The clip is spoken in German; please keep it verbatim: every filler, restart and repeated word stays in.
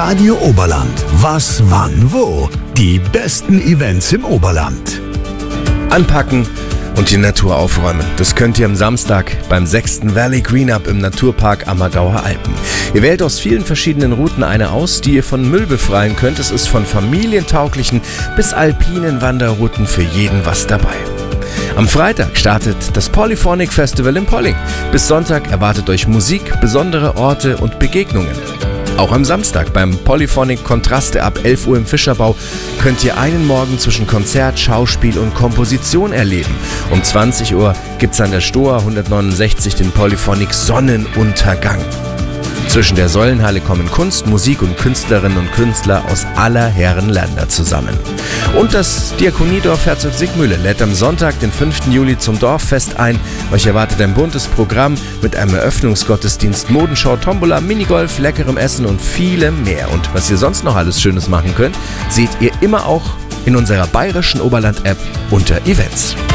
Radio Oberland. Was, wann, wo? Die besten Events im Oberland. Anpacken und die Natur aufräumen. Das könnt ihr am Samstag beim sechsten Valley Greenup im Naturpark Ammergauer Alpen. Ihr wählt aus vielen verschiedenen Routen eine aus, die ihr von Müll befreien könnt. Es ist von familientauglichen bis alpinen Wanderrouten für jeden was dabei. Am Freitag startet das Polyphonic Festival in Polling. Bis Sonntag erwartet euch Musik, besondere Orte und Begegnungen. Auch am Samstag beim Polyphonic Kontraste ab elf Uhr im Fischerbau könnt ihr einen Morgen zwischen Konzert, Schauspiel und Komposition erleben. Um zwanzig Uhr gibt's an der Stoa hundertneunundsechzig den Polyphonic Sonnenuntergang. Zwischen der Säulenhalle kommen Kunst, Musik und Künstlerinnen und Künstler aus aller Herren Länder zusammen. Und das Diakoniedorf Herzog Siegmühle lädt am Sonntag, den fünften Juli, zum Dorffest ein. Euch erwartet ein buntes Programm mit einem Eröffnungsgottesdienst, Modenschau, Tombola, Minigolf, leckerem Essen und vielem mehr. Und was ihr sonst noch alles Schönes machen könnt, seht ihr immer auch in unserer bayerischen Oberland-App unter Events.